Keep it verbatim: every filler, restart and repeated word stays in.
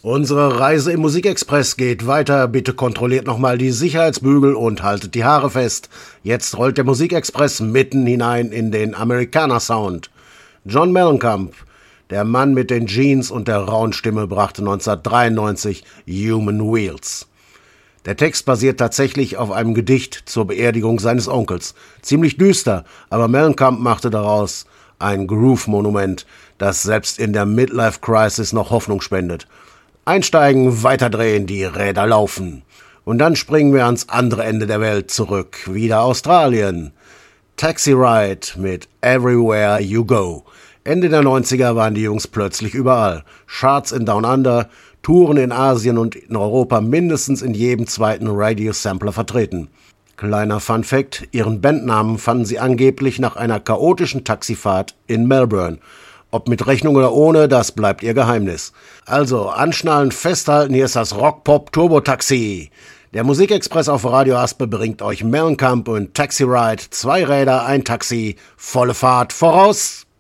Unsere Reise im Musikexpress geht weiter. Bitte kontrolliert nochmal die Sicherheitsbügel und haltet die Haare fest. Jetzt rollt der Musikexpress mitten hinein in den Amerikaner-Sound. John Mellencamp, der Mann mit den Jeans und der rauen Stimme, brachte neunzehnhundertdreiundneunzig Human Wheels. Der Text basiert tatsächlich auf einem Gedicht zur Beerdigung seines Onkels. Ziemlich düster, aber Mellencamp machte daraus ein Groove-Monument, das selbst in der Midlife-Crisis noch Hoffnung spendet. Einsteigen, weiterdrehen, die Räder laufen. Und dann springen wir ans andere Ende der Welt zurück, wieder Australien. Taxi Ride mit Everywhere You Go. Ende der neunziger waren die Jungs plötzlich überall. Charts in Down Under, Touren in Asien und in Europa mindestens in jedem zweiten Radio-Sampler vertreten. Kleiner Funfact, ihren Bandnamen fanden sie angeblich nach einer chaotischen Taxifahrt in Melbourne. Ob mit Rechnung oder ohne, das bleibt ihr Geheimnis. Also, anschnallen, festhalten, hier ist das Rock-Pop-Turbo-Taxi. Der Musikexpress auf Radio Aspe bringt euch Mellencamp und Taxi Ride. Zwei Räder, ein Taxi, volle Fahrt, voraus!